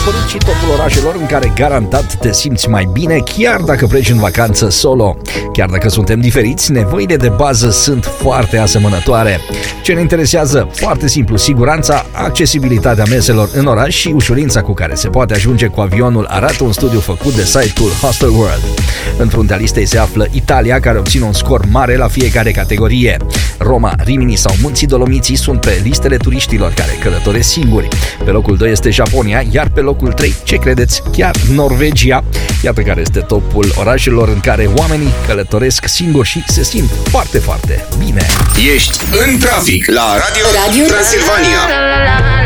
apărut și topul orașelor în care garantat te simți mai bine chiar dacă pleci în vacanță solo. Chiar dacă suntem diferiți, nevoile de bază sunt foarte asemănătoare. Ce ne interesează? Foarte simplu, siguranța, accesibilitatea meselor în oraș și ușurința cu care se poate ajunge cu avionul, arată un studiu făcut de site-ul Hostel World. În fruntea listei se află Italia, care obține un scor mare la fiecare categorie. Roma, Rimini sau Munții Dolomiții sunt pe listele turiștilor care călătoresc singuri. Pe locul 2 este Japonia, iar pe locul 3, ce credeți, chiar Norvegia. Iată care este topul orașelor în care oamenii călătoresc singuri și se simt foarte, foarte bine. Ești în trafic la Radio Transilvania.